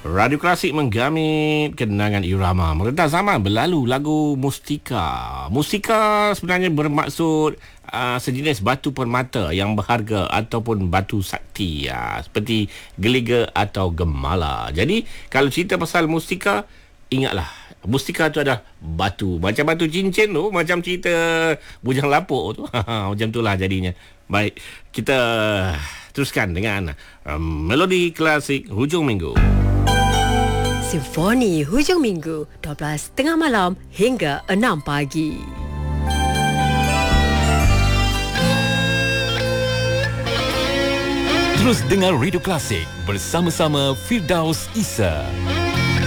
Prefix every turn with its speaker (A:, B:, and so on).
A: Radio Klasik menggamit kenangan irama meredah zaman berlalu. Lagu Mustika. Mustika sebenarnya bermaksud sejenis batu permata yang berharga ataupun batu sakti, seperti geliga atau gemala. Jadi kalau cerita pasal mustika, ingatlah mustika tu adalah batu, macam batu cincin tu, macam cerita bujang lapuk tu. Macam itulah jadinya. Baik, kita teruskan dengan melodi klasik hujung minggu.
B: Simfoni hujung minggu 12.30 malam hingga 6 pagi.
C: Terus dengar Radio Klasik bersama-sama Firdaus Isa.